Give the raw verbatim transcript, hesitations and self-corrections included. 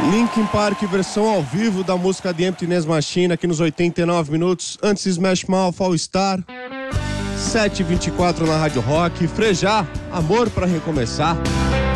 Linkin Park, versão ao vivo da música The Emptiness Machine aqui nos oitenta e nove minutos. Antes Smash Mouth, All Star, sete e vinte e quatro na Rádio Rock. Frejá, Amor pra Recomeçar.